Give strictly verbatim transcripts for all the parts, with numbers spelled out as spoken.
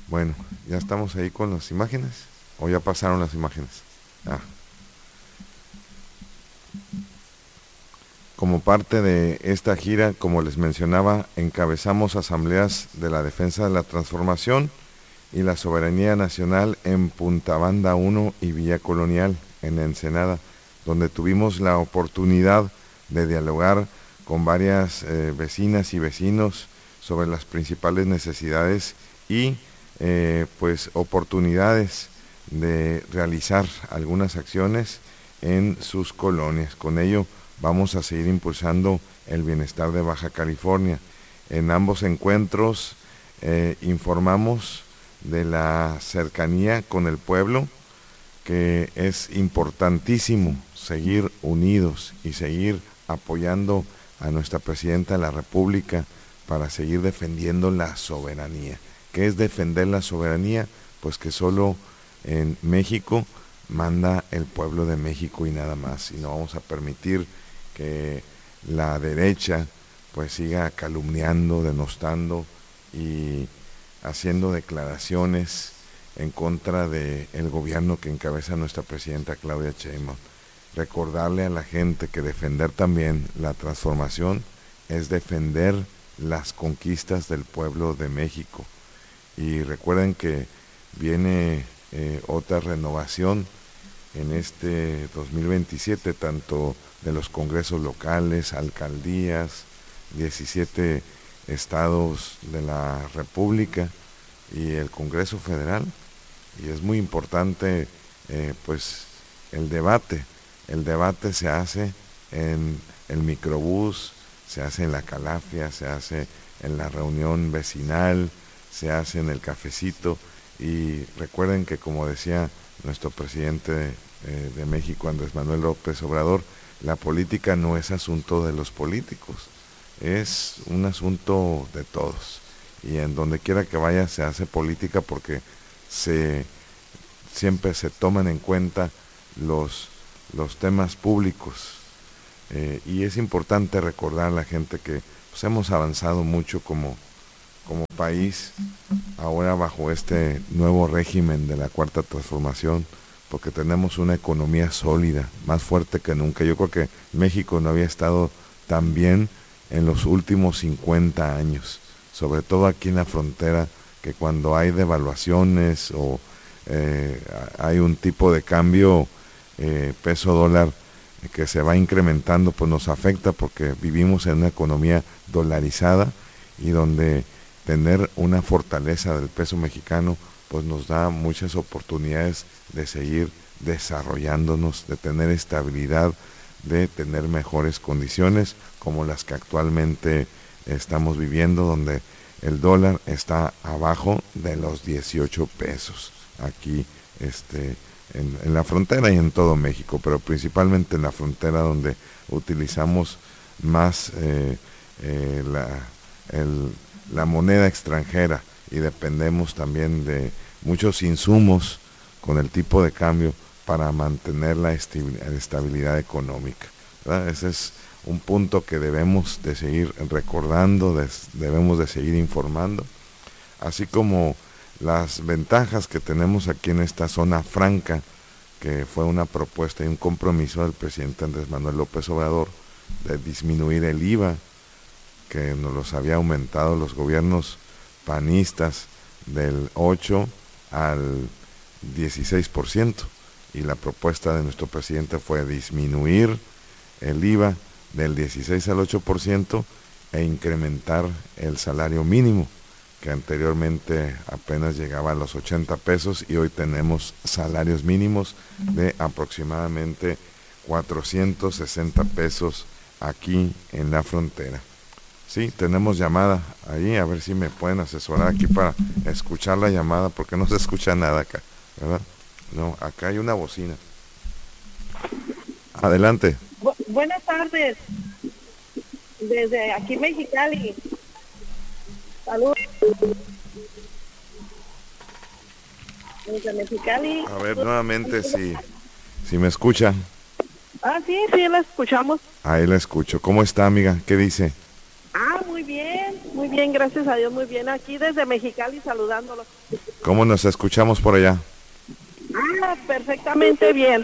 Bueno, ya estamos ahí con las imágenes. ¿O ya pasaron las imágenes? Ah. Como parte de esta gira, como les mencionaba, encabezamos asambleas de la defensa de la transformación y la soberanía nacional en Punta Banda uno y Villa Colonial, en Ensenada, donde tuvimos la oportunidad de dialogar con varias eh, vecinas y vecinos sobre las principales necesidades y eh, pues oportunidades de realizar algunas acciones en sus colonias. Con ello vamos a seguir impulsando el bienestar de Baja California. En ambos encuentros eh, informamos de la cercanía con el pueblo, que es importantísimo seguir unidos y seguir apoyando a nuestra presidenta de la República para seguir defendiendo la soberanía. ¿Qué es defender la soberanía? Pues que solo en México manda el pueblo de México y nada más, y no vamos a permitir que la derecha pues siga calumniando, denostando y haciendo declaraciones en contra del gobierno que encabeza nuestra presidenta Claudia Sheinbaum. Recordarle a la gente que defender también la transformación es defender las conquistas del pueblo de México. Y recuerden que viene eh, otra renovación en este dos mil veintisiete, tanto de los congresos locales, alcaldías, diecisiete estados de la República y el Congreso Federal, y es muy importante eh, pues el debate. El debate se hace en el microbús, se hace en la calafia, se hace en la reunión vecinal, se hace en el cafecito, y recuerden que, como decía nuestro presidente eh, de México, Andrés Manuel López Obrador, la política no es asunto de los políticos, es un asunto de todos, y en donde quiera que vaya se hace política porque se siempre se toman en cuenta los, los temas públicos, eh, y es importante recordar a la gente que pues, hemos avanzado mucho como, como país ahora bajo este nuevo régimen de la Cuarta Transformación, porque tenemos una economía sólida, más fuerte que nunca. Yo creo que México no había estado tan bien en los últimos cincuenta años, sobre todo aquí en la frontera, que cuando hay devaluaciones o eh, hay un tipo de cambio eh, peso dólar que se va incrementando, pues nos afecta porque vivimos en una economía dolarizada, y donde tener una fortaleza del peso mexicano pues nos da muchas oportunidades de seguir desarrollándonos, de tener estabilidad, de tener mejores condiciones como las que actualmente estamos viviendo, donde el dólar está abajo de los dieciocho pesos aquí este en, en la frontera y en todo México, pero principalmente en la frontera, donde utilizamos más eh, eh, la, el, la moneda extranjera, y dependemos también de muchos insumos con el tipo de cambio para mantener la estabilidad económica, ¿verdad? Ese es un punto que debemos de seguir recordando, de, debemos de seguir informando, así como las ventajas que tenemos aquí en esta zona franca, que fue una propuesta y un compromiso del presidente Andrés Manuel López Obrador de disminuir el I V A, que nos los había aumentado los gobiernos panistas del ocho al dieciséis por ciento, y la propuesta de nuestro presidente fue disminuir el I V A del dieciséis al ocho por ciento e incrementar el salario mínimo, que anteriormente apenas llegaba a los ochenta pesos, y hoy tenemos salarios mínimos de aproximadamente cuatrocientos sesenta pesos aquí en la frontera. Sí, tenemos llamada ahí, a ver si me pueden asesorar aquí para escuchar la llamada, porque no se escucha nada acá, ¿verdad? No, acá hay una bocina. Adelante. Bu buenas tardes, desde aquí Mexicali. Saludos. Desde Mexicali. A ver, nuevamente, si, si me escucha. Ah, sí, sí, la escuchamos. Ahí la escucho. ¿Cómo está, amiga? ¿Qué dice? Ah, muy bien, muy bien, gracias a Dios, muy bien. Aquí desde Mexicali saludándolo. ¿Cómo nos escuchamos por allá? Ah, perfectamente bien.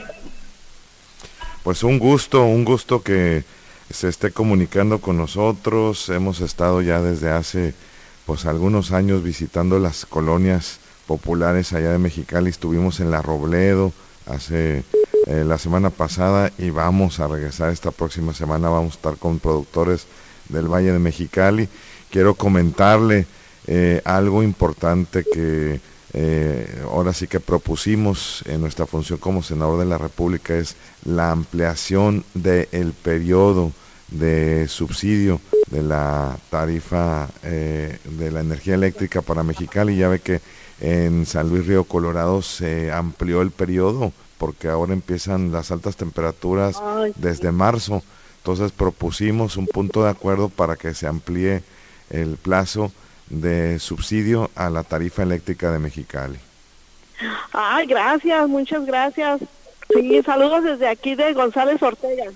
Pues un gusto, un gusto que se esté comunicando con nosotros. Hemos estado ya desde hace pues algunos años visitando las colonias populares allá de Mexicali. Estuvimos en La Robledo hace eh, la semana pasada y vamos a regresar esta próxima semana. Vamos a estar con productores del Valle de Mexicali. Quiero comentarle eh, algo importante que eh, ahora sí que propusimos en nuestra función como senador de la República, es la ampliación del periodo de subsidio de la tarifa eh, de la energía eléctrica para Mexicali. Ya ve que en San Luis Río Colorado se amplió el periodo porque ahora empiezan las altas temperaturas Ay, desde marzo. Entonces propusimos un punto de acuerdo para que se amplíe el plazo de subsidio a la tarifa eléctrica de Mexicali. ay, gracias, muchas gracias. Sí, saludos desde aquí de González Ortega.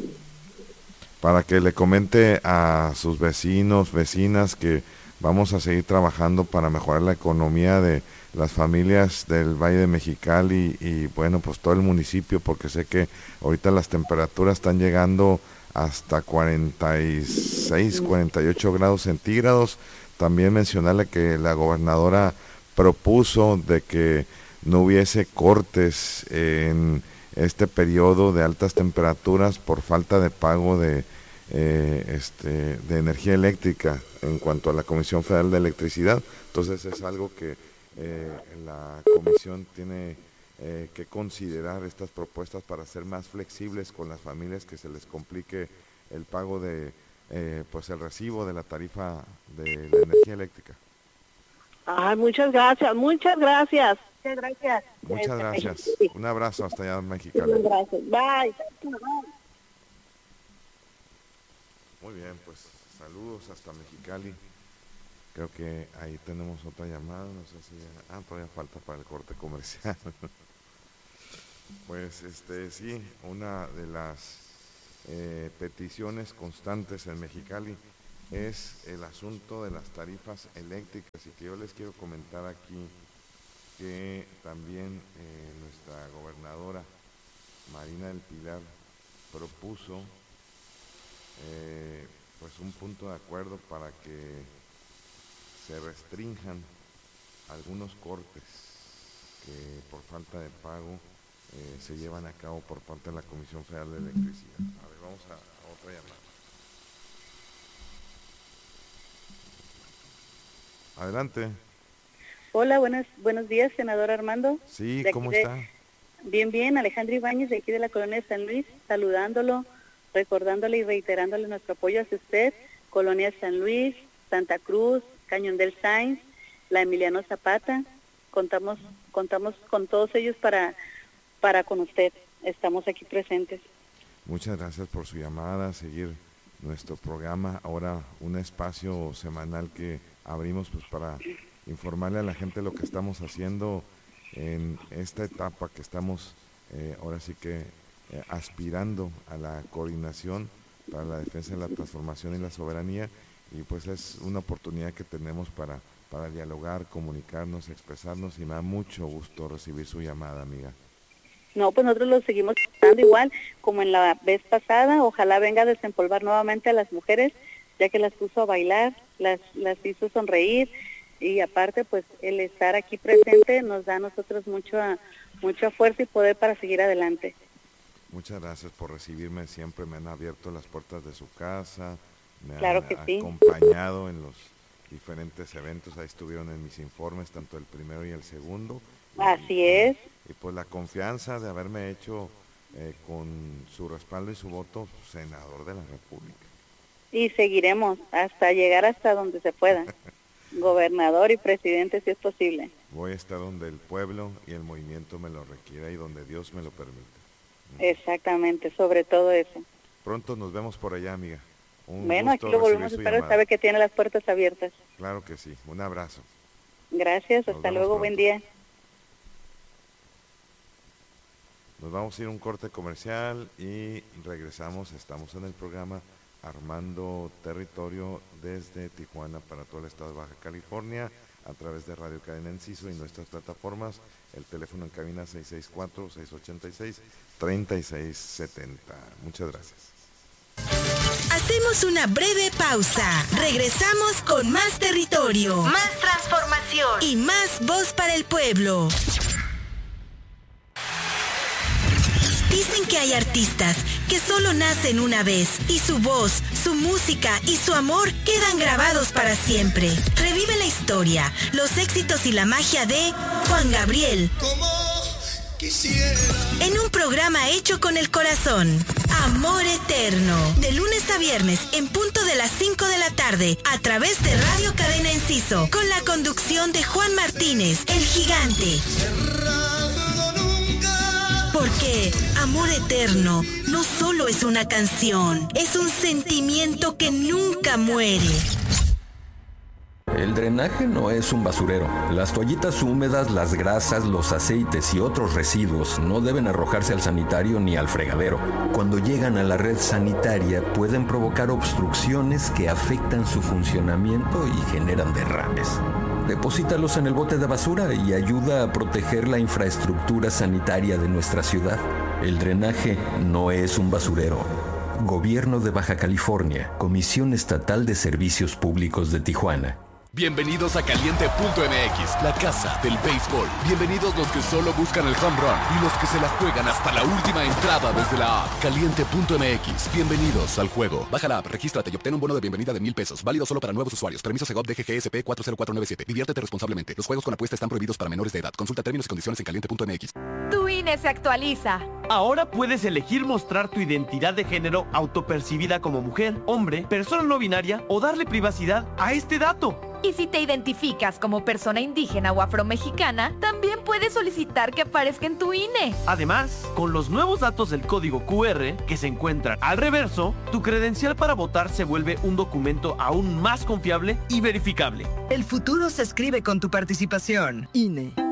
Para que le comente a sus vecinos, vecinas, que vamos a seguir trabajando para mejorar la economía de las familias del Valle de Mexicali y, y bueno, pues todo el municipio, porque sé que ahorita las temperaturas están llegando hasta cuarenta y seis, cuarenta y ocho grados centígrados. También mencionarle que la gobernadora propuso de que no hubiese cortes en este periodo de altas temperaturas por falta de pago de eh, este, de energía eléctrica en cuanto a la Comisión Federal de Electricidad. Entonces es algo que eh, la comisión tiene eh, que considerar estas propuestas para ser más flexibles con las familias, que se les complique el pago de eh, pues el recibo de la tarifa de la energía eléctrica. Ay, muchas gracias, muchas gracias. Muchas gracias. Muchas Desde gracias. Mexicali. Un abrazo hasta allá en Mexicali. Muchas gracias. Bye. Muy bien, pues saludos hasta Mexicali. Creo que ahí tenemos otra llamada, no sé si... Ah, todavía falta para el corte comercial. Pues este sí, una de las eh, peticiones constantes en Mexicali es el asunto de las tarifas eléctricas, y que yo les quiero comentar aquí que también eh, nuestra gobernadora Marina del Pilar propuso eh, pues un punto de acuerdo para que se restrinjan algunos cortes que por falta de pago eh, se llevan a cabo por parte de la Comisión Federal de Electricidad. A ver, vamos a, a otra llamada. Adelante. Hola, buenas, buenos días, senador Armando. Sí, De aquí ¿cómo de, está? bien, bien, Alejandra Ibáñez, de aquí de la colonia de San Luis, saludándolo, recordándole y reiterándole nuestro apoyo hacia usted, colonia San Luis, Santa Cruz, Cañón del Sainz, la Emiliano Zapata. Contamos, contamos con todos ellos para, para con usted. Estamos aquí presentes. Muchas gracias por su llamada, seguir nuestro programa, ahora un espacio semanal que abrimos pues para informarle a la gente lo que estamos haciendo en esta etapa que estamos eh, ahora sí que eh, aspirando a la coordinación para la defensa de la transformación y la soberanía, y pues es una oportunidad que tenemos para, para dialogar, comunicarnos, expresarnos, y me da mucho gusto recibir su llamada, amiga. No, pues nosotros lo seguimos dando igual como en la vez pasada. Ojalá venga a desempolvar nuevamente a las mujeres, ya que las puso a bailar, las, las hizo sonreír, y aparte pues el estar aquí presente nos da a nosotros mucha, mucha fuerza y poder para seguir adelante. Muchas gracias por recibirme, siempre me han abierto las puertas de su casa, me han Claro que sí. acompañado en los diferentes eventos, ahí estuvieron en mis informes, tanto el primero y el segundo. Y, Así y, es. y pues la confianza de haberme hecho eh, con su respaldo y su voto senador de la República. Y seguiremos hasta llegar hasta donde se pueda, gobernador y presidente si es posible. Voy a estar donde el pueblo y el movimiento me lo requiera y donde Dios me lo permita. Exactamente, sobre todo eso. Pronto nos vemos por allá, amiga. Un Bueno, gusto aquí lo volvemos a recibir su esperar, llamada. sabe que tiene las puertas abiertas. Claro que sí, un abrazo. Gracias, Nos hasta vemos luego, pronto. buen día. Nos vamos a ir a un corte comercial y regresamos. Estamos en el programa Armando Territorio desde Tijuana para todo el estado de Baja California a través de Radio Cadena Enciso y nuestras plataformas. El teléfono en cabina seis seis cuatro, seis ocho seis, tres seis siete cero. Muchas gracias. Hacemos una breve pausa. Regresamos con más territorio, más transformación y más voz para el pueblo. Dicen que hay artistas que solo nacen una vez y su voz, su música y su amor quedan grabados para siempre. Revive la historia, los éxitos y la magia de Juan Gabriel. Como quisiera. En un programa hecho con el corazón. Amor Eterno. De lunes a viernes en punto de las cinco de la tarde a través de Radio Cadena Enciso. Con la conducción de Juan Martínez, el gigante. Porque Amor Eterno no solo es una canción, es un sentimiento que nunca muere. El drenaje no es un basurero. Las toallitas húmedas, las grasas, los aceites y otros residuos no deben arrojarse al sanitario ni al fregadero. Cuando llegan a la red sanitaria pueden provocar obstrucciones que afectan su funcionamiento y generan derrames. Deposítalos en el bote de basura y ayuda a proteger la infraestructura sanitaria de nuestra ciudad. El drenaje no es un basurero. Gobierno de Baja California, Comisión Estatal de Servicios Públicos de Tijuana. Bienvenidos a Caliente punto M X, la casa del béisbol. Bienvenidos los que solo buscan el home run y los que se la juegan hasta la última entrada desde la app. Caliente punto M X, bienvenidos al juego. Baja la app, regístrate y obtén un bono de bienvenida de mil pesos. Válido solo para nuevos usuarios. Permiso Segov D G G S P cuatro cero cuatro nueve siete. Diviértete responsablemente. Los juegos con apuesta están prohibidos para menores de edad. Consulta términos y condiciones en Caliente punto M X. Tu I N E se actualiza. Ahora puedes elegir mostrar tu identidad de género autopercibida como mujer, hombre, persona no binaria o darle privacidad a este dato. Y si te identificas como persona indígena o afromexicana, también puedes solicitar que aparezca en tu I N E. Además, con los nuevos datos del código Q R que se encuentran al reverso, tu credencial para votar se vuelve un documento aún más confiable y verificable. El futuro se escribe con tu participación. I N E.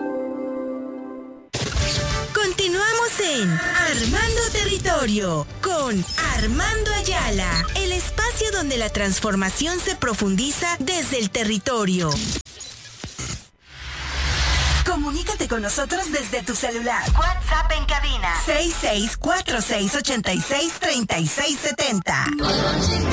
Continuamos en Armando Territorio con Armando Ayala, el espacio donde la transformación se profundiza desde el territorio. Comunícate con nosotros desde tu celular. WhatsApp en cabina seis seis cuatro seis ocho seis tres seis siete cero.